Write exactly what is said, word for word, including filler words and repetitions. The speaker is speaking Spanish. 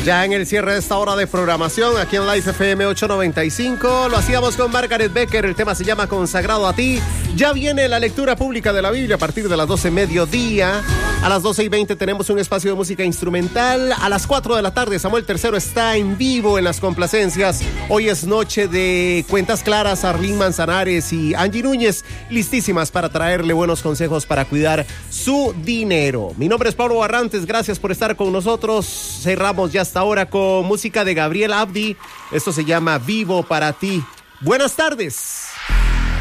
Ya en el cierre de esta hora de programación, aquí en Live F M ochocientos noventa y cinco, lo hacíamos con Margaret Becker, el tema se llama Consagrado a ti. Ya viene la lectura pública de la Biblia a partir de las doce mediodía. A las doce y veinte tenemos un espacio de música instrumental. A las cuatro de la tarde, Samuel Tercero está en vivo en las complacencias. Hoy es noche de Cuentas Claras, Arlín Manzanares y Angie Núñez, listísimas para traerle buenos consejos para cuidar su dinero. Mi nombre es Pablo Barrantes, gracias por estar con nosotros. Cerramos ya hasta ahora con música de Gabriel Abdi. Esto se llama Vivo para ti. Buenas tardes.